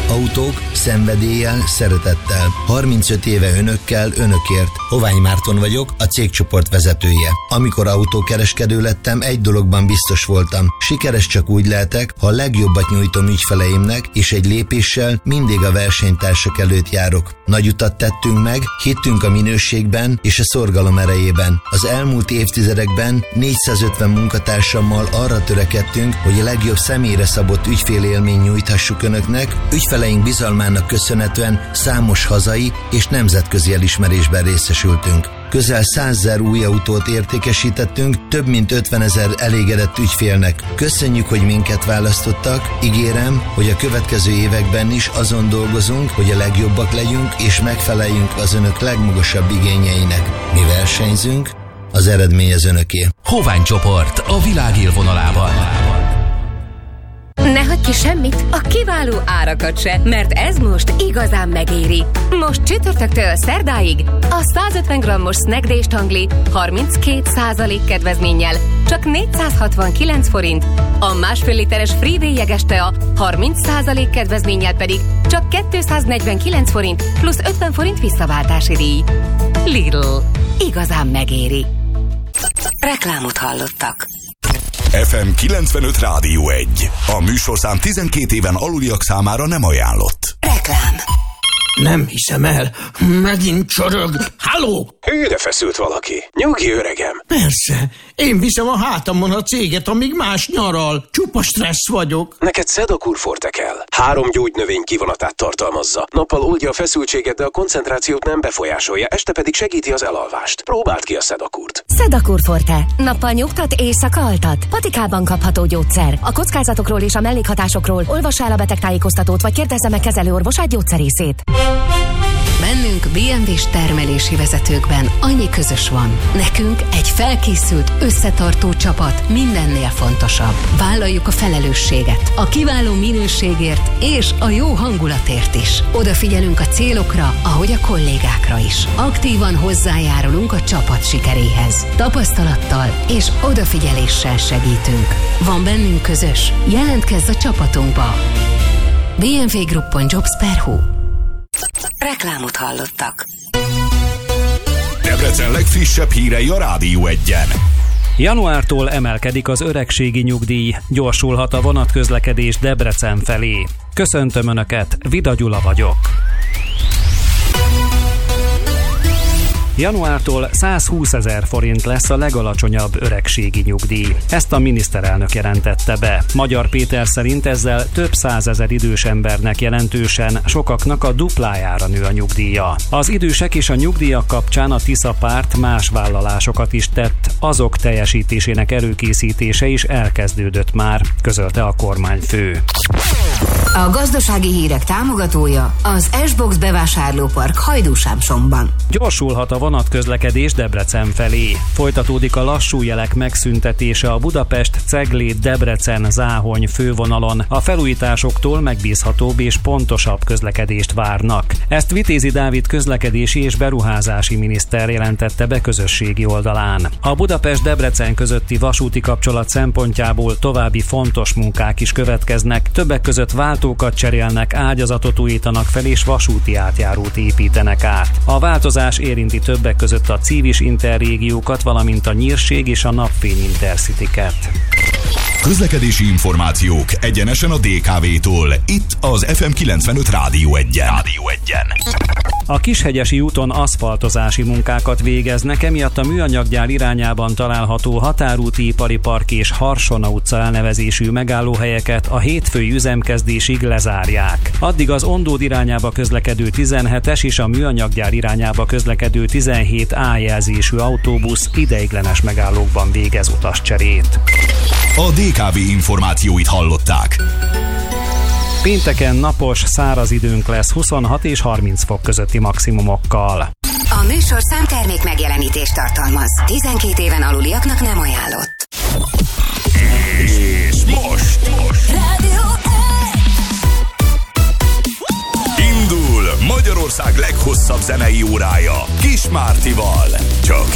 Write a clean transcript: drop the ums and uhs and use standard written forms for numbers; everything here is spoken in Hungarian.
Autók szenvedéllyel, szeretettel. 35 éve önökkel, önökért. Hovány Márton vagyok, a cégcsoport vezetője. Amikor autókereskedő lettem, egy dologban biztos voltam. Sikeres csak úgy lehetek, ha a legjobbat nyújtom ügyfeleimnek, és egy lépéssel mindig a versenytársak előtt járok. Nagy utat tettünk meg, hittünk a minőségben és a szorgalom erejében. Az elmúlt évtizedekben 450 munkatársammal arra törekedtünk, hogy a legjobb személyre szabott ügyfélélményt nyújthassuk önöknek. Ügyfeleink bizalmának köszönhetően számos hazai és nemzetközi elismerésben részesültünk. Közel 100 000 új autót értékesítettünk, több mint 50 000 elégedett ügyfélnek. Köszönjük, hogy minket választottak. Ígérem, hogy a következő években is azon dolgozunk, hogy a legjobbak legyünk és megfeleljünk az önök legmagasabb igényeinek. Mi versenyzünk, az eredmény az önöké. Hovány csoport a világ élvonalában. Ne hagyj ki semmit, a kiváló árakat se, mert ez most igazán megéri. Most csütörtöktől szerdáig a 150 g-os Snack Day stangli 32% kedvezménnyel csak 469 forint, a másfél literes Freeway jeges tea 30% kedvezménnyel pedig csak 249 forint plusz 50 forint visszaváltási díj. Lidl. Igazán megéri. Reklámot hallottak. FM 95 Rádió 1. A műsorszám 12 éven aluliak számára nem ajánlott. Reklám. Nem hiszem el. Megint csorog. Halló! Hűre feszült valaki. Nyugi, öregem. Persze. Én viszem a hátamon a céget, amíg más nyaral. Csupa stressz vagyok. Neked Sedakur Forte kell. 3 gyógynövény kivonatát tartalmazza. Nappal oldja a feszültséget, de a koncentrációt nem befolyásolja, este pedig segíti az elalvást. Próbáld ki a Sedakurt. Sedakur Forte. Nappal nyugtat, éjszaka altat. Patikában kapható gyógyszer. A kockázatokról és a mellékhatásokról olvassa el a betegtájékoztatót, vagy kérdezze meg kezelőorvosát, gyógyszerészét. Bennünk BMW-s termelési vezetőkben annyi közös van. Nekünk egy felkészült, összetartó csapat mindennél fontosabb. Vállaljuk a felelősséget, a kiváló minőségért és a jó hangulatért is. Odafigyelünk a célokra, ahogy a kollégákra is. Aktívan hozzájárulunk a csapat sikeréhez. Tapasztalattal és odafigyeléssel segítünk. Van bennünk közös? Jelentkezz a csapatunkba! bmwgroup.jobs.hu. Reklámot hallottak. Debrecen legfrissebb hírei a Rádió 1-en. Januártól emelkedik az öregségi nyugdíj, gyorsulhat a vonatközlekedés Debrecen felé. Köszöntöm Önöket, Vida Gyula vagyok. Januártól 120 000 forint lesz a legalacsonyabb öregségi nyugdíj. Ezt a miniszterelnök jelentette be. Magyar Péter szerint ezzel több 100 000 idős embernek jelentősen, sokaknak a duplájára nő a nyugdíja. Az idősek és a nyugdíjak kapcsán a Tisza párt más vállalásokat is tett, azok teljesítésének előkészítése is elkezdődött már, közölte a kormányfő. A gazdasági hírek támogatója az S-Box bevásárlópark Hajdúsámsomban. Gyorsulhat a vonatközlekedés Debrecen felé. Folytatódik a lassú jelek megszüntetése a Budapest-Cegléd-Debrecen-Záhony fővonalon. A felújításoktól megbízhatóbb és pontosabb közlekedést várnak. Ezt Vitézi Dávid közlekedési és beruházási miniszter jelentette be közösségi oldalán. A Budapest-Debrecen közötti vasúti kapcsolat szempontjából további fontos munkák is következnek. Többek között váltókat cserélnek, ágyazatot újítanak fel és vasúti átjárót építenek át. A változás érinti többek között a Civis interrégiókat, valamint a Nyírség és a Napfény Intercityket. Közlekedési információk egyenesen a DKV-tól. Itt az FM 95 Rádió 1-en. A Kishegyesi úton aszfaltozási munkákat végeznek, emiatt a műanyaggyár irányában található Határúti Ipari Park és Harsona utca elnevezésű megállóhelyeket a hétfői üzemkezdésig lezárják. Addig az Ondód irányába közlekedő 17-es és a műanyaggyár irányába közlekedő 17A jelzésű autóbusz ideiglenes megállókban végez utascserét. A DKV információit hallották. Pénteken napos, száraz időnk lesz 26 és 30 fok közötti maximumokkal. A műsorszám termék megjelenítést tartalmaz. 12 éven aluliaknak nem ajánlott. És most Rádió 1. indul Magyarország leghosszabb zenei órája Kis Mártival. Csak